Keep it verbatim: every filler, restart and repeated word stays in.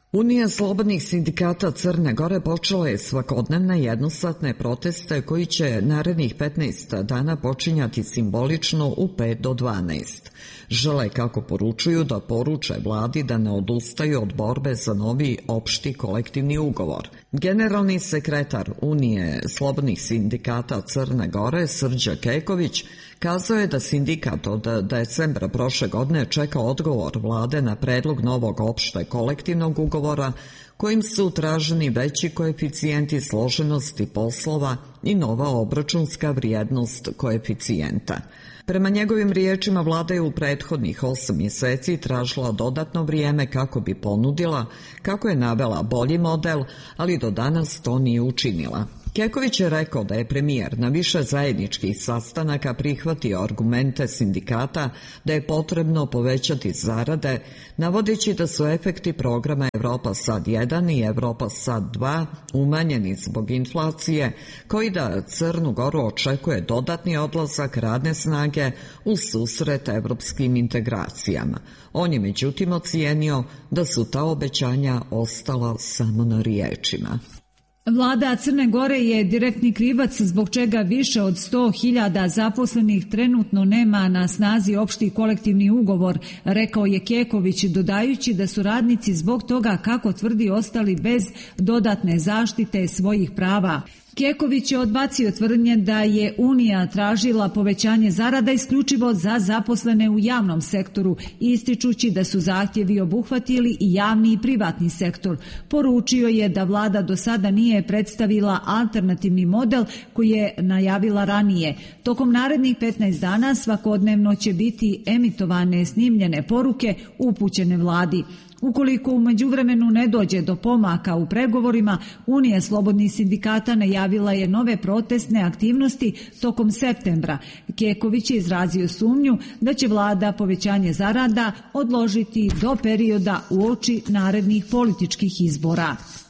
Unija slobodnih sindikata Crne Gore počela je svakodnevne jednosatne proteste koji će narednih petnaest dana počinjati simbolično u pet do dvanaest. Žele, kako poručuju, da poruče vladi da ne odustaju od borbe za novi opšti kolektivni ugovor. Generalni sekretar Unije slobodnih sindikata Crne Gore, Srđa Keković, kazao je da sindikat od decembra prošle godine čeka odgovor vlade na predlog novog opšte kolektivnog ugovora kojim su traženi veći koeficijenti složenosti poslova i nova obračunska vrijednost koeficijenta. Prema njegovim riječima, vlada je u prethodnih osam mjeseci tražila dodatno vrijeme kako bi ponudila, kako je navela, bolji model, ali do danas to nije učinila. Keković je rekao da je premijer na više zajedničkih sastanaka prihvatio argumente sindikata da je potrebno povećati zarade, navodeći da su efekti programa Evropa Sad jedan i Evropa Sad dva umanjeni zbog inflacije, kao i da Crnu Goru očekuje dodatni odlazak radne snage u susret evropskim integracijama. On je međutim ocijenio da su ta obećanja ostala samo na riječima. Vlada Crne Gore je direktni krivac zbog čega više od sto hiljada zaposlenih trenutno nema na snazi opšti kolektivni ugovor, rekao je Keković, dodajući da su radnici zbog toga, kako tvrdi, ostali bez dodatne zaštite svojih prava. Keković je odbacio tvrdnje da je Unija tražila povećanje zarada isključivo za zaposlene u javnom sektoru, ističući da su zahtjevi obuhvatili i javni i privatni sektor. Poručio je da vlada do sada nije predstavila alternativni model koji je najavila ranije. Tokom narednih petnaest dana svakodnevno će biti emitovane snimljene poruke upućene vladi. Ukoliko u međuvremenu ne dođe do pomaka u pregovorima, Unija slobodnih sindikata najavila je nove protestne aktivnosti tokom septembra. Keković je izrazio sumnju da će vlada povećanje zarada odložiti do perioda uoči narednih političkih izbora.